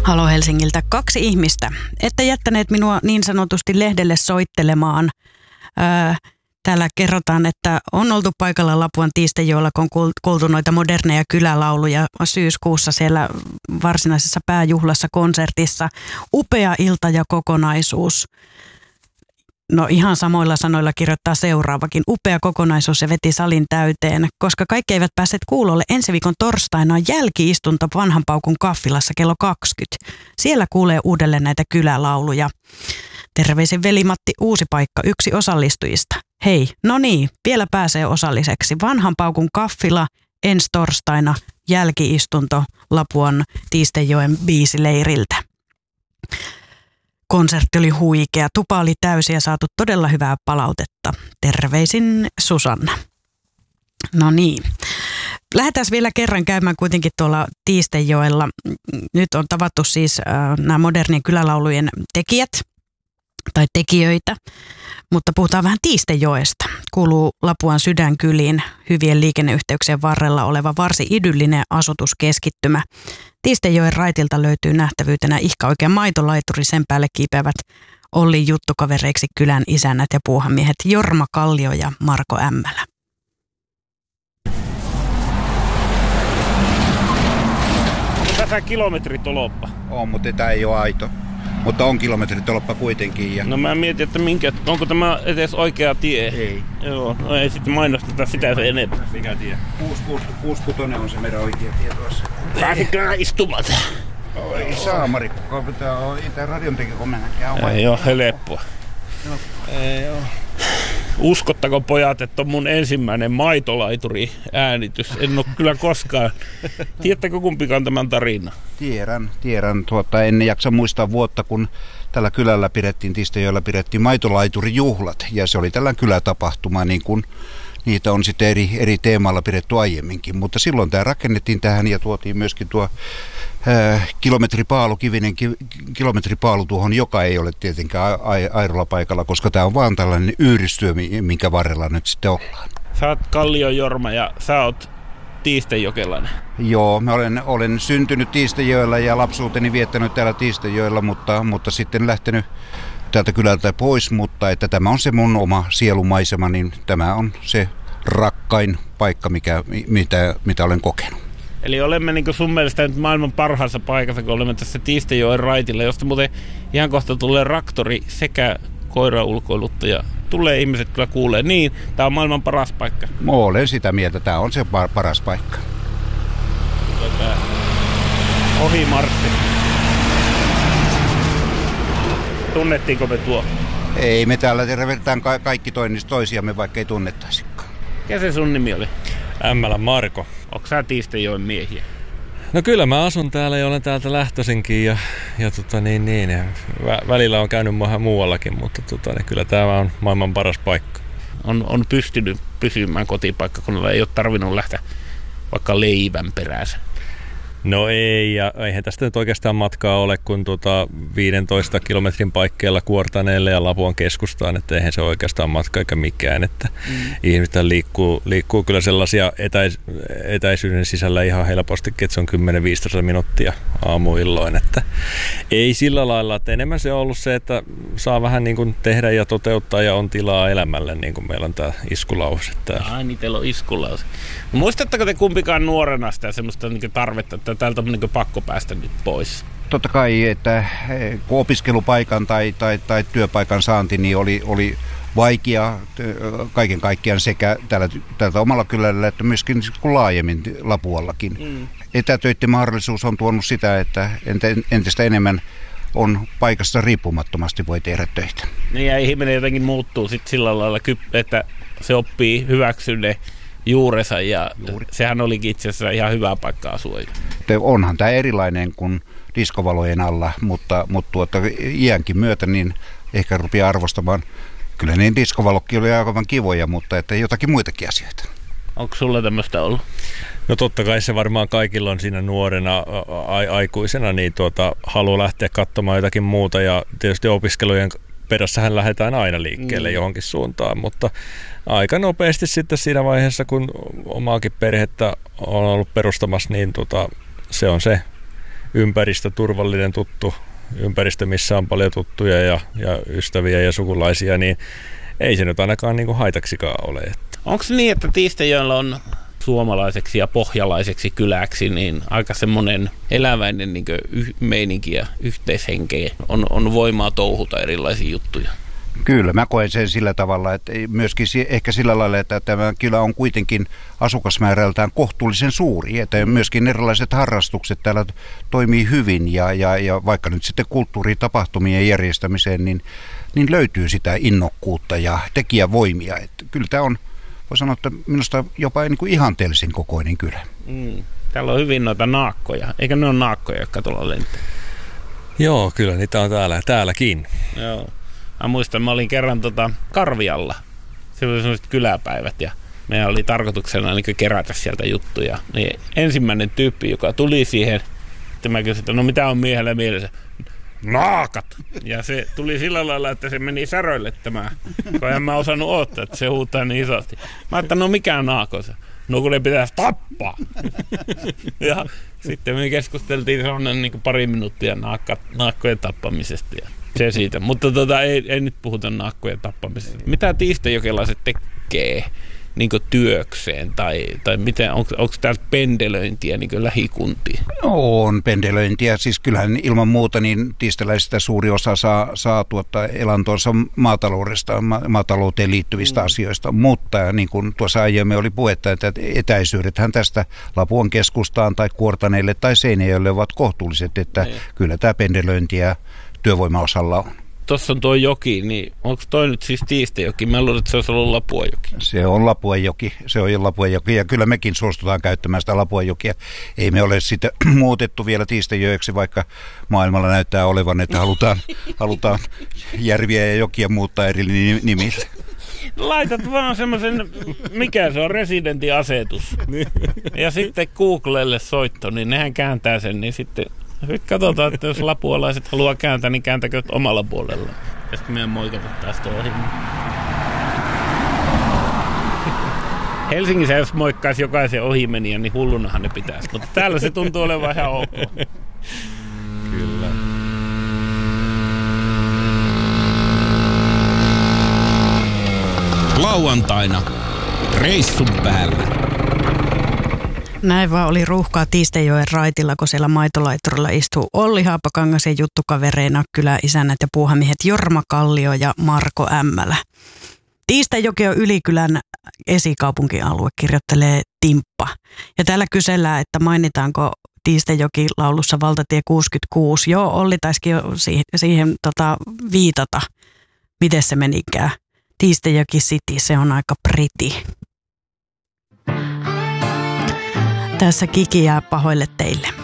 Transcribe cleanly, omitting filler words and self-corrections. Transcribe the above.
Halo Helsingiltä 2 ihmistä. Ette jättäneet minua niin sanotusti lehdelle soittelemaan. Täällä kerrotaan, että on oltu paikalla Lapuan Tiistejoella, kun on kuultu noita moderneja kylälauluja syyskuussa siellä varsinaisessa pääjuhlassa konsertissa. Upea ilta ja kokonaisuus. No ihan samoilla sanoilla kirjoittaa seuraavakin. Upea kokonaisuus ja veti salin täyteen. Koska kaikki eivät päässeet kuulolle, ensi viikon torstaina on jälki-istunto Vanhan Paukun kaffilassa kello 20. Siellä kuulee uudelleen näitä kylälauluja. Terveisin veli-Matti Uusipaikka, yksi osallistujista. Hei, no niin, vielä pääsee osalliseksi. Vanhan Paukun kaffila ensi torstaina jälki-istunto Lapuan Tiistejoen biisileiriltä. Konsertti oli huikea, tupa oli täysi ja saatu todella hyvää palautetta. Terveisin Susanna. No niin. Lähdetään vielä kerran käymään kuitenkin tuolla Tiistejoella. Nyt on tavattu siis nämä modernien kylälaulujen tekijät tai tekijöitä, mutta puhutaan vähän Tiistejoesta. Kuuluu Lapuan sydänkyliin hyvien liikenneyhteyksien varrella oleva varsin idyllinen asutuskeskittymä. Tiistejoen raitilta löytyy nähtävyytenä ihka oikein maitolaituri, sen päälle kiipeävät Olli juttukavereiksi kylän isännät ja puuhamiehet Jorma Kallio ja Marko Ämmälä. Onko tässä kilometritoloppa? On, mutta tämä ei ole aito. Mutta on kilometritoloppa kuitenkin. Ja... No mä mietin, että onko tämä edes oikea tie? Ei. Joo, no ei sitten mainosteta sitä se enemmän. Mikä tie? 66 on se meidän oikea tie tuossa. Pääsitkö istumaan? Ei saa, Marikko. Ei tää radion teki, kun mennäkään. Ei oo helppoa. Ei oo. Uskottako pojat, että on mun ensimmäinen maitolaituri-äänitys? En ole kyllä koskaan. Tiedättekö kumpikaan tämän tarinan? Tiedän. En jaksa muistaa vuotta, kun tällä kylällä Tiistejoella pidettiin maitolaiturijuhlat. Ja se oli tällainen kylätapahtuma, niin kuin niitä on sitten eri teemalla pidetty aiemminkin. Mutta silloin tämä rakennettiin tähän ja tuotiin myöskin tuo kivinen kilometripaalu tuohon, joka ei ole tietenkään aidolla paikalla, koska tämä on vaan tällainen yhdistyö, minkä varrella nyt sitten ollaan. Sä oot Kallio Jorma ja sä oot tiistejokelainen. Joo, mä olen syntynyt Tiistejoella ja lapsuuteni viettänyt täällä Tiistejoella, mutta sitten lähtenyt täältä kylältä pois, mutta että tämä on se mun oma sielumaisema, niin tämä on se rakkain paikka, mitä olen kokenut. Eli olemme niin sun mielestä nyt maailman parhaassa paikassa, kun olemme tässä Tiistejoen raitilla, josta muuten ihan kohta tulee raktori sekä koiraulkoiluttaja. Tulee ihmiset kyllä kuulee. Niin, tämä on maailman paras paikka. Olen sitä mieltä, tämä on se paras paikka. Ohimarssi. Tunnettiinko me tuo? Ei, me täällä tervehditään kaikki toisiamme, vaikka ei tunnettaisikaan. Mikä se sun nimi oli? Ämmälän Marko. Onko sä Tiistejoen miehiä? No kyllä mä asun täällä ja olen täältä lähtöisinkin ja välillä on käynyt muuallakin, mutta kyllä tämä on maailman paras paikka. On pystynyt pysymään kotipaikka, kun ei ole tarvinnut lähteä vaikka leivän perässä. No ei, ja eihän tästä nyt oikeastaan matkaa ole kuin 15 kilometrin paikkeilla Kuortaneelle ja Lapuan keskustaan, että eihän se oikeastaan matka eikä mikään, että ihmiset liikkuu kyllä sellaisia etäisyyden sisällä ihan helposti, että se on 10-15 minuuttia aamuilloin, että ei sillä lailla, että enemmän se on ollut se, että saa vähän niin kuin tehdä ja toteuttaa ja on tilaa elämälle, niin kuin meillä on tämä iskulause täällä. Ai niin, teillä on iskulause. Muistatteko te kumpikaan nuorena sitä semmoista niin tarvetta, että täältä on niin pakko päästä nyt pois? Totta kai, että kun opiskelupaikan tai työpaikan saanti niin oli vaikea kaiken kaikkiaan sekä tältä omalla kylällä että myöskin laajemmin Lapuallakin. Etätöiden mahdollisuus on tuonut sitä, että entistä enemmän on paikasta riippumattomasti voi tehdä töitä. Niin ja ihminen jotenkin muuttuu sitten sillä lailla, että se oppii hyväksyä ne juurensa ja sehän olikin itse asiassa ihan hyvä paikka asua. Onhan tämä erilainen kuin diskovalojen alla, mutta iänkin myötä niin ehkä rupeaa arvostamaan. Kyllä niin diskovalokin oli aivan kivoja, mutta että jotakin muitakin asioita. Onko sulla tämmöistä ollut? No totta kai se varmaan kaikilla on siinä nuorena aikuisena, niin haluaa lähteä katsomaan jotakin muuta ja tietysti opiskelujen perässähän lähdetään aina liikkeelle johonkin suuntaan, mutta aika nopeasti sitten siinä vaiheessa, kun omaakin perhettä on ollut perustamassa, niin se on se ympäristö, turvallinen, tuttu ympäristö, missä on paljon tuttuja ja ystäviä ja sukulaisia, niin ei se nyt ainakaan niin kuin haitaksikaan ole. Onko niin, että Tiistejoella on suomalaiseksi ja pohjalaiseksi kyläksi niin aika semmoinen eläväinen niin meininki ja yhteishenkeä, on voimaa touhuta erilaisia juttuja? Kyllä, mä koen sen sillä tavalla, että myöskin ehkä sillä lailla, että tämä kylä on kuitenkin asukasmäärältään kohtuullisen suuri, että myöskin erilaiset harrastukset täällä toimii hyvin ja vaikka nyt sitten kulttuuritapahtumien järjestämiseen, niin löytyy sitä innokkuutta ja tekijävoimia. Että kyllä tämä on, voi sanoa, että minusta jopa niin kuin ihanteellisen kokoinen kylä. Täällä on hyvin noita naakkoja, eikä ne ole naakkoja, jotka tuolla lentää? Joo, kyllä niitä on täälläkin. Joo. Mä muistan, mä olin kerran Karvialla. Se oli sellaiset kyläpäivät ja meidän oli tarkoituksena niin kerätä sieltä juttuja. Niin ensimmäinen tyyppi, joka tuli siihen, että mä kysyin, että no mitä on miehellä mielessä? Naakat! Ja se tuli sillä lailla, että se meni säröilettämään, kun en mä osannut odottaa, että se huutaa niin isosti. Mä ajattelin, no mikä naakonsa? No kun ne pitäisi tappaa. Ja sitten me keskusteltiin sellainen niin pari minuuttia naakkojen tappamisesta ja se siitä. Mutta ei nyt puhuta naakkojen tappamisesta. Mitä tiistejokelaiset tekee niin työkseen? Tai miten, onko täällä pendelöintiä niin lähikuntiin? On pendelöintiä. Siis kyllähän ilman muuta niin tiisteläisistä suuri osa saa elantonsa maataloudesta, maatalouteen liittyvistä asioista. Mutta niin kuin tuossa aiemmin oli puhetta, että etäisyydethän tästä Lapuan keskustaan tai Kuortaneelle tai Seinäjoelle ovat kohtuulliset. Että kyllä tämä pendelöintiä työvoimaosalla on. Tuossa on tuo joki, niin onko toi nyt siis Tiistejoki? Mä luulen, että se olisi ollut Lapuanjoki. Se on Lapuanjoki ja kyllä mekin suostutaan käyttämään sitä Lapuanjokia. Ei me ole sitä muutettu vielä Tiistejoeksi, vaikka maailmalla näyttää olevan, että halutaan järviä ja jokia muuttaa eri nimillä. Laitat vaan semmoisen, mikä se on, residentin asetus. Ja sitten Googlelle soitto, niin nehän kääntää sen, niin sitten katsotaan, että jos lapualaiset haluaa kääntää, niin kääntäkö omalla puolella. Ja sitten meidän moikata taas tuo ohi. Helsingissä jos moikkaisi jokaisen ohimenijän, niin hullunahan ne pitäisi. Mutta täällä se tuntuu olevan ihan ok. Kyllä. Lauantaina reissun päällä. Näin vaan oli ruuhkaa Tiistejoen raitilla, kun siellä maitolaiturilla istuu Olli Haapakangas ja juttukavereina kyläisännät ja puuhamiehet Jorma Kallio ja Marko Ämmälä. Tiistejoki on Ylikylän esikaupunkialue, kirjoittelee Timppa. Ja täällä kysellään, että mainitaanko Tiistejoki laulussa Valtatie 66. Joo, Olli taisikin jo siihen viitata, miten se menikään. Tiistejoki City, se on aika pretty. Tässä Kiki jää pahoille teille.